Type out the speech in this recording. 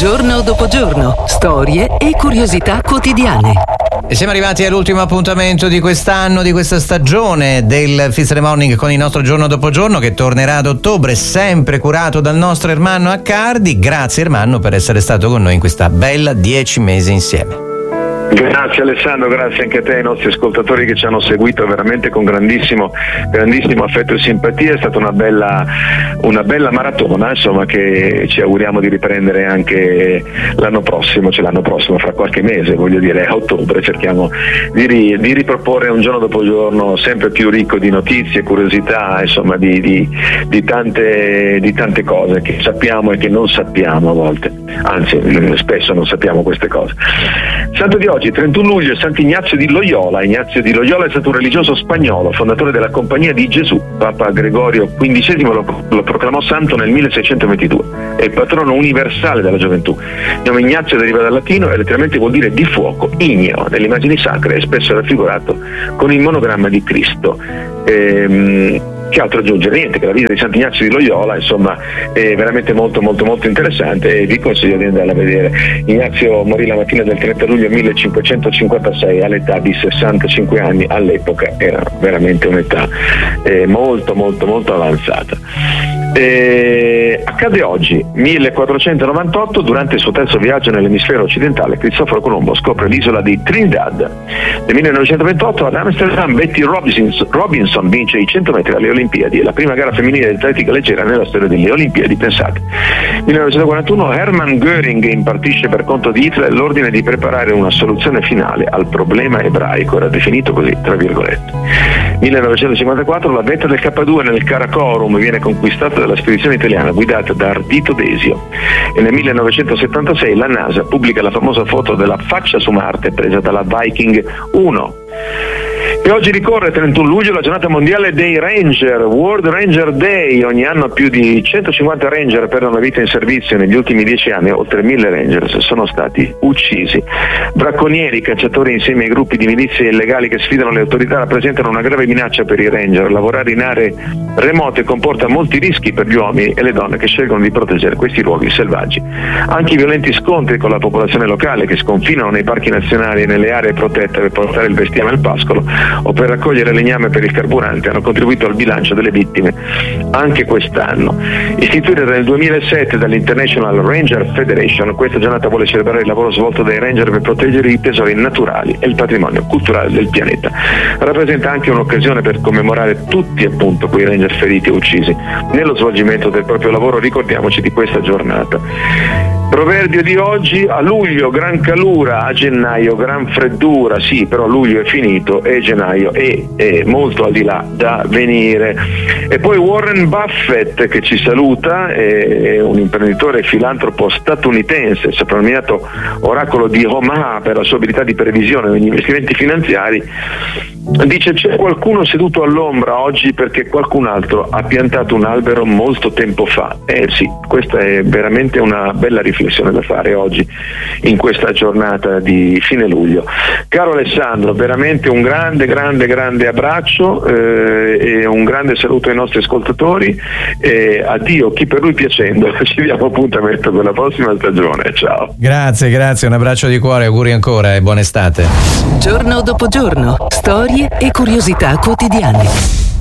Giorno dopo giorno, storie e curiosità quotidiane. E siamo arrivati all'ultimo appuntamento di quest'anno, di questa stagione del Fizz in the Morning con il nostro Giorno dopo giorno, che tornerà ad ottobre, sempre curato dal nostro Ermanno Accardi. Grazie Ermanno per essere stato con noi in questa bella 10 mesi insieme. Grazie Alessandro, grazie anche a te e ai nostri ascoltatori che ci hanno seguito veramente con grandissimo affetto e simpatia. È stata una bella maratona, insomma, che ci auguriamo di riprendere anche l'anno prossimo, fra qualche mese, voglio dire a ottobre. Cerchiamo di riproporre un giorno dopo giorno sempre più ricco di notizie, curiosità, insomma di tante cose che sappiamo e che non sappiamo a volte, anzi spesso non sappiamo queste cose. Santo di oggi, 31 luglio, Sant'Ignazio di Loyola. Ignazio di Loyola è stato un religioso spagnolo, fondatore della Compagnia di Gesù. Papa Gregorio XV lo proclamò santo nel 1622. È il patrono universale della gioventù. Il nome Ignazio deriva dal latino e letteralmente vuol dire di fuoco, igneo. Nelle immagini sacre è spesso raffigurato con il monogramma di Cristo. Che altro aggiungere? Niente, che la vita di Sant'Ignazio di Loyola, insomma, è veramente molto interessante e vi consiglio di andare a vedere. Ignazio morì la mattina del 30 luglio 1556 all'età di 65 anni. All'epoca era veramente un'età molto avanzata. Accade oggi, 1498, durante il suo terzo viaggio nell'emisfero occidentale, Cristoforo Colombo scopre l'isola di Trinidad. Nel 1928 ad Amsterdam Betty Robinson vince i 100 metri alle Olimpiadi, è la prima gara femminile di atletica leggera nella storia delle Olimpiadi, pensate. 1941 Hermann Göring impartisce per conto di Hitler l'ordine di preparare una soluzione finale al problema ebraico, era definito così, tra virgolette. 1954 la vetta del K2 nel Karakorum viene conquistata dalla spedizione italiana guidata da Ardito Desio, e nel 1976 la NASA pubblica la famosa foto della faccia su Marte presa dalla Viking 1. E oggi ricorre 31 luglio la giornata mondiale dei Ranger, World Ranger Day. Ogni anno più di 150 Ranger perdono la vita in servizio. Negli ultimi 10 anni oltre 1000 Rangers sono stati uccisi. Bracconieri, cacciatori insieme ai gruppi di milizie illegali che sfidano le autorità rappresentano una grave minaccia per i Ranger. Lavorare in aree remote comporta molti rischi per gli uomini e le donne che scelgono di proteggere questi luoghi selvaggi. Anche i violenti scontri con la popolazione locale che sconfinano nei parchi nazionali e nelle aree protette per portare il bestiame al pascolo o per raccogliere legname per il carburante hanno contribuito al bilancio delle vittime anche quest'anno. Istituita nel 2007 dall'International Ranger Federation, questa giornata vuole celebrare il lavoro svolto dai Ranger per proteggere i tesori naturali e il patrimonio culturale del pianeta. Rappresenta anche un'occasione per commemorare tutti appunto quei Ranger feriti e uccisi. Nello svolgimento del proprio lavoro ricordiamoci di questa giornata. Proverbio di oggi: a luglio gran calura, a gennaio gran freddura. Sì, però luglio è finito e gennaio è molto al di là da venire. E poi Warren Buffett, che ci saluta, è un imprenditore filantropo statunitense, soprannominato oracolo di Omaha per la sua abilità di previsione negli investimenti finanziari. Dice: c'è qualcuno seduto all'ombra oggi perché qualcun altro ha piantato un albero molto tempo fa. Sì, questa è veramente una bella riflessione da fare oggi in questa giornata di fine luglio. Caro Alessandro, veramente un grande abbraccio e un grande saluto ai nostri ascoltatori e addio chi per lui piacendo. Ci diamo appuntamento per la prossima stagione. Ciao. Grazie, un abbraccio di cuore, auguri ancora e buona estate. Giorno dopo giorno, storie e curiosità quotidiane.